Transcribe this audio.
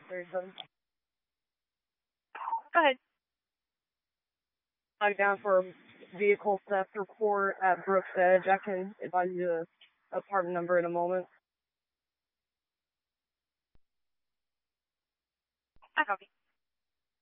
37. Go ahead. I'm down for a vehicle theft report at Brooks Edge. I can advise you the apartment number in a moment. I copy.